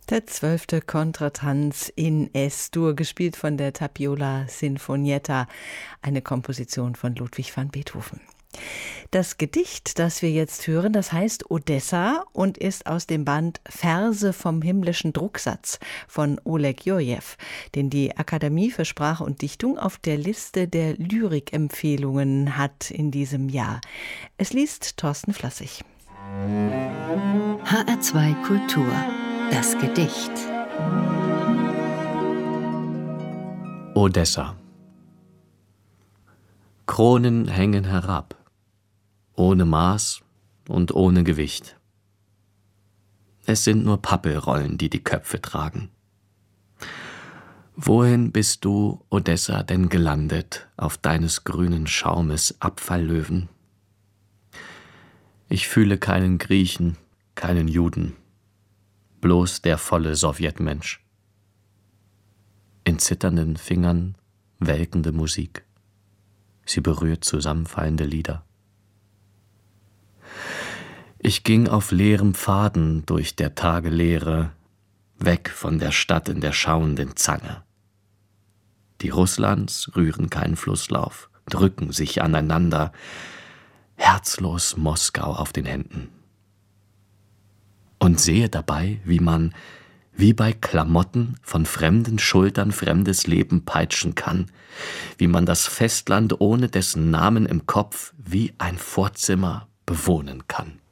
Der 12. Kontratanz in S-Dur, gespielt von der Tapiola Sinfonietta, eine Komposition von Ludwig van Beethoven. Das Gedicht, das wir jetzt hören, das heißt Odessa und ist aus dem Band Verse vom himmlischen Drucksatz von Oleg Jurjew, den die Akademie für Sprache und Dichtung auf der Liste der Lyrikempfehlungen hat in diesem Jahr. Es liest Thorsten Flassig. HR2 Kultur. Das Gedicht. Odessa. Kronen hängen herab, ohne Maß und ohne Gewicht. Es sind nur Pappelrollen, die die Köpfe tragen. Wohin bist du, Odessa, denn gelandet, auf deines grünen Schaumes Abfalllöwen? Ich fühle keinen Griechen, keinen Juden, bloß der volle Sowjetmensch. In zitternden Fingern welkende Musik. Sie berührt zusammenfallende Lieder. Ich ging auf leerem Pfaden durch der Tage Leere, weg von der Stadt in der schauenden Zange. Die Russlands rühren keinen Flusslauf, drücken sich aneinander, herzlos Moskau auf den Händen. Und sehe dabei, wie man, wie bei Klamotten, von fremden Schultern fremdes Leben peitschen kann, wie man das Festland ohne dessen Namen im Kopf wie ein Vorzimmer bewohnen kann.